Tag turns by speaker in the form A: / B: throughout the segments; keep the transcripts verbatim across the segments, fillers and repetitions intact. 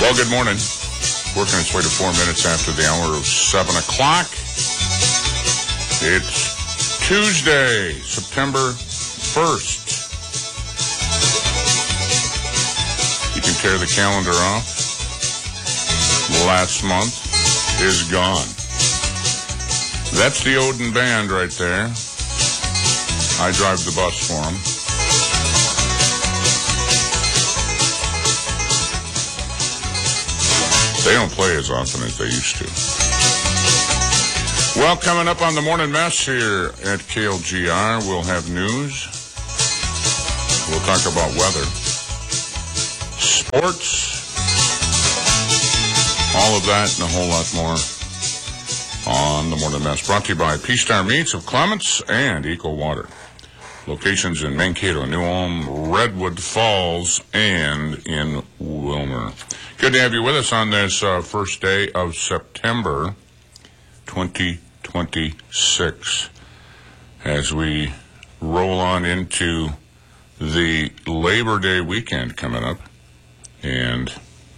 A: Well, good morning. Working its way to four minutes after the hour of seven o'clock. It's Tuesday, September first. You can tear the calendar off. Last month is gone. That's the Odin Band right there. I drive the bus for them. They don't play as often as they used to. Well, coming up on the Morning Mess here at K L G R, we'll have news. We'll talk about weather, sports, all of that and a whole lot more on the Morning Mess. Brought to you by P-Star Meats of Clements and Eco Water. Locations in Mankato, New Ulm, Redwood Falls, and in Wilmer. Good to have you with us on this uh, first day of September twenty twenty-six as we roll on into the Labor Day weekend coming up. And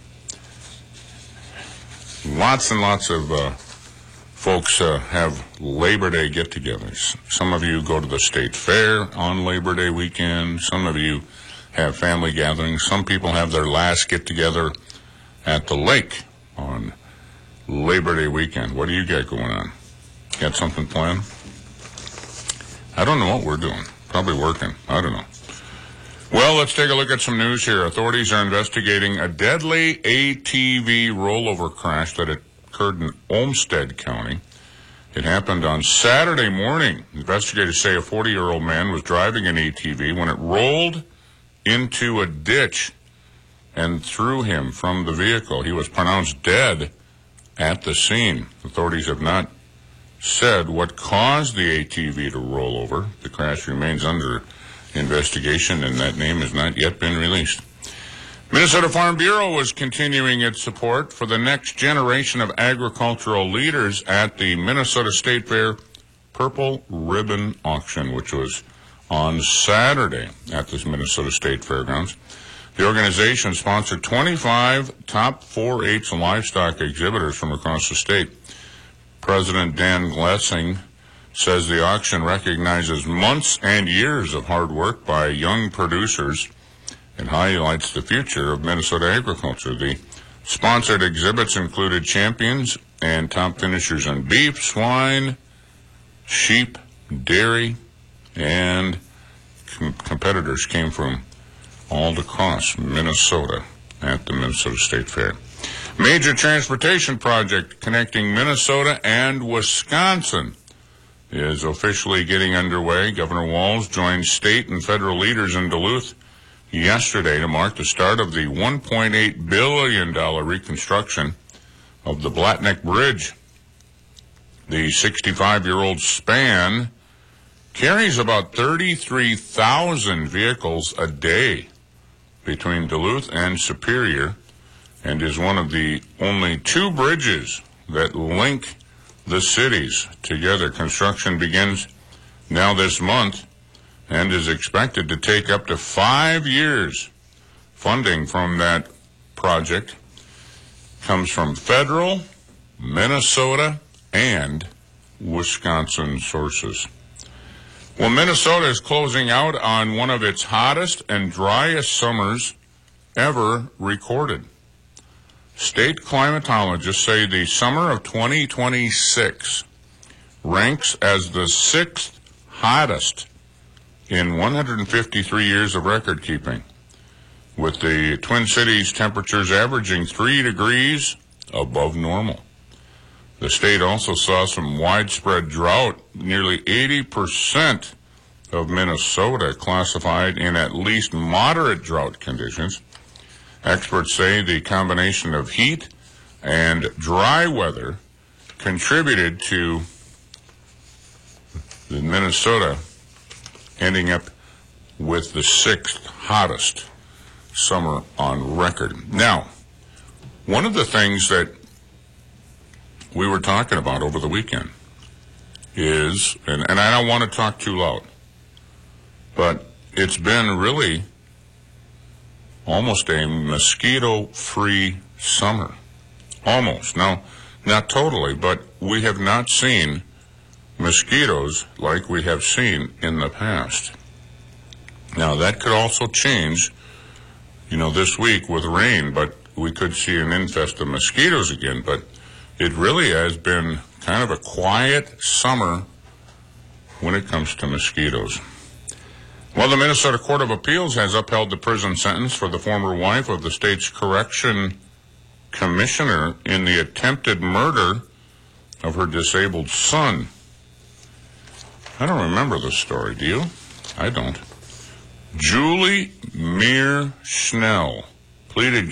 A: lots and lots of uh, folks uh, have Labor Day get-togethers. Some of you go to the state fair on Labor Day weekend. Some of you have family gatherings. Some people have their last get-together at the lake on Labor Day weekend. What do you got going on? Got something planned? I don't know what we're doing. Probably working. I don't know. Well, let's take a look at some news here. Authorities are investigating a deadly A T V rollover crash that occurred in Olmsted County. It happened on Saturday morning. Investigators say a forty-year-old man was driving an A T V when it rolled into a ditch and threw him from the vehicle. He was pronounced dead at the scene. Authorities have not said what caused the A T V to roll over. The crash remains under investigation, and that name has not yet been released. Minnesota Farm Bureau was continuing its support for the next generation of agricultural leaders at the Minnesota State Fair Purple Ribbon Auction, which was on Saturday at the Minnesota State Fairgrounds. The organization sponsored twenty-five top four H livestock exhibitors from across the state. President Dan Glessing says the auction recognizes months and years of hard work by young producers and highlights the future of Minnesota agriculture. The sponsored exhibits included champions and top finishers in beef, swine, sheep, dairy, and com- competitors came from all across Minnesota at the Minnesota State Fair. Major transportation project connecting Minnesota and Wisconsin is officially getting underway. Governor Walz joined state and federal leaders in Duluth yesterday to mark the start of the one point eight billion dollars reconstruction of the Blatnick Bridge. The sixty-five-year-old span carries about thirty-three thousand vehicles a day between Duluth and Superior, and is one of the only two bridges that link the cities together. Construction begins now this month and is expected to take up to five years. Funding from that project comes from federal, Minnesota, and Wisconsin sources. Well, Minnesota is closing out on one of its hottest and driest summers ever recorded. State climatologists say the summer of twenty twenty-six ranks as the sixth hottest in one hundred fifty-three years of record keeping, with the Twin Cities temperatures averaging three degrees above normal. The state also saw some widespread drought. Nearly eighty percent of Minnesota classified in at least moderate drought conditions. Experts say the combination of heat and dry weather contributed to the Minnesota ending up with the sixth hottest summer on record. Now, one of the things that we were talking about over the weekend is, and, and I don't want to talk too loud, but it's been really almost a mosquito-free summer. Almost. Now, not totally, but we have not seen mosquitoes like we have seen in the past. Now, that could also change, you know, this week with rain, but we could see an infest of mosquitoes again, but it really has been kind of a quiet summer when it comes to mosquitoes. Well, the Minnesota Court of Appeals has upheld the prison sentence for the former wife of the state's correction commissioner in the attempted murder of her disabled son. I don't remember the story, do you? I don't. Julie Meir Schnell pleaded